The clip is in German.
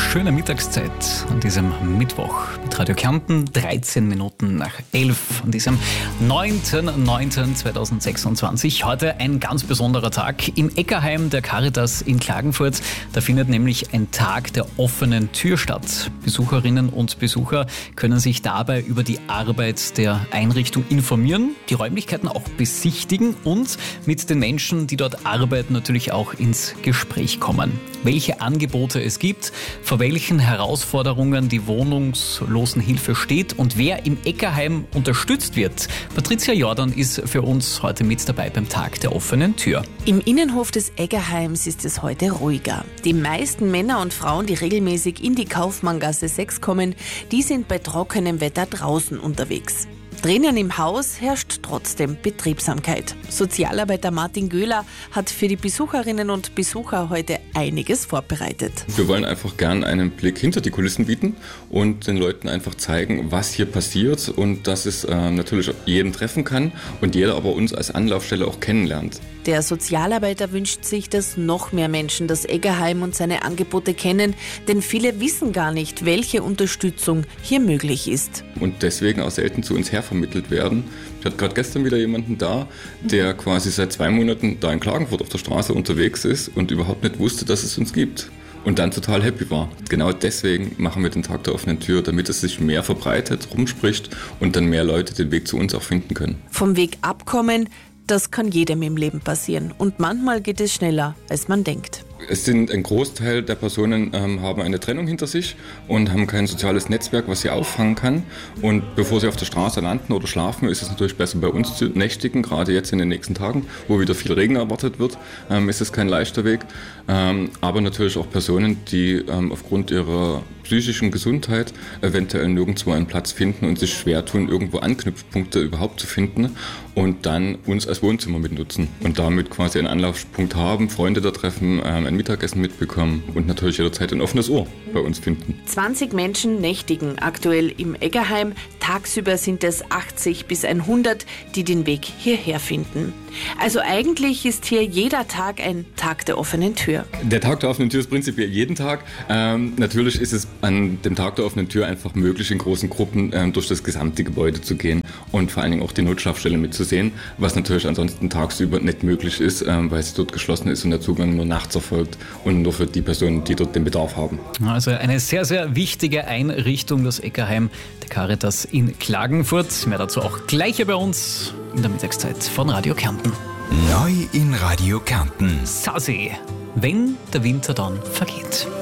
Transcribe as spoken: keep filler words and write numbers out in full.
schöne Mittagszeit an diesem Mittwoch mit Radio Kärnten, dreizehn Minuten nach elf an diesem neunten neunten zweitausendsechsundzwanzig. Heute ein ganz besonderer Tag im Eckerheim der Caritas in Klagenfurt. Da findet nämlich ein Tag der offenen Tür statt. Besucherinnen und Besucher können sich dabei über die Arbeit der Einrichtung informieren, die Räumlichkeiten auch besichtigen und mit den Menschen, die dort arbeiten, natürlich auch ins Gespräch kommen. Welche Angebote es gibt, vor welchen Herausforderungen die Wohnungslosenhilfe steht und wer im Eckerheim unterstützt wird. Patricia Jordan ist für uns heute mit dabei beim Tag der offenen Tür. Im Innenhof des Eckerheims ist es heute ruhiger. Die meisten Männer und Frauen, die regelmäßig in die Kaufmanngasse sechs kommen, die sind bei trockenem Wetter draußen unterwegs. Drinnen im Haus herrscht trotzdem Betriebsamkeit. Sozialarbeiter Martin Göhler hat für die Besucherinnen und Besucher heute einiges vorbereitet. Wir wollen einfach gern einen Blick hinter die Kulissen bieten und den Leuten einfach zeigen, was hier passiert und dass es äh, natürlich jeden treffen kann und jeder aber uns als Anlaufstelle auch kennenlernt. Der Sozialarbeiter wünscht sich, dass noch mehr Menschen das Eckerheim und seine Angebote kennen, denn viele wissen gar nicht, welche Unterstützung hier möglich ist. Und deswegen auch selten zu uns hervermittelt werden. Ich hatte gerade gestern wieder jemanden da, der quasi seit zwei Monaten da in Klagenfurt auf der Straße unterwegs ist und überhaupt nicht wusste, dass es uns gibt. Und dann total happy war. Genau deswegen machen wir den Tag der offenen Tür, damit es sich mehr verbreitet, rumspricht und dann mehr Leute den Weg zu uns auch finden können. Vom Weg abkommen, das kann jedem im Leben passieren. Und manchmal geht es schneller, als man denkt. Es sind ein Großteil der Personen ähm, haben eine Trennung hinter sich und haben kein soziales Netzwerk, was sie auffangen kann. Und bevor sie auf der Straße landen oder schlafen, ist es natürlich besser, bei uns zu nächtigen. Gerade jetzt in den nächsten Tagen, wo wieder viel Regen erwartet wird, ähm, ist es kein leichter Weg. Ähm, aber natürlich auch Personen, die ähm, aufgrund ihrer psychischen Gesundheit eventuell nirgendwo einen Platz finden und sich schwer tun, irgendwo Anknüpfpunkte überhaupt zu finden und dann uns als Wohnzimmer mitnutzen und damit quasi einen Anlaufpunkt haben, Freunde da treffen, ähm, ein Mittagessen mitbekommen und natürlich jederzeit ein offenes Ohr bei uns finden. zwanzig Menschen nächtigen aktuell im Eckerheim. Tagsüber sind es achtzig bis hundert, die den Weg hierher finden. Also eigentlich ist hier jeder Tag ein Tag der offenen Tür. Der Tag der offenen Tür ist prinzipiell jeden Tag. Ähm, natürlich ist es an dem Tag der offenen Tür einfach möglich, in großen Gruppen ähm, durch das gesamte Gebäude zu gehen und vor allen Dingen auch die Notschlafstelle mitzusehen, was natürlich ansonsten tagsüber nicht möglich ist, ähm, weil sie dort geschlossen ist und der Zugang nur nachts erfolgt und nur für die Personen, die dort den Bedarf haben. Also eine sehr, sehr wichtige Einrichtung, das Eckerheim der Caritas in Klagenfurt. Mehr dazu auch gleich bei uns in der Mittagszeit von Radio Kärnten. Neu in Radio Kärnten. Sasi, wenn der Winter dann vergeht.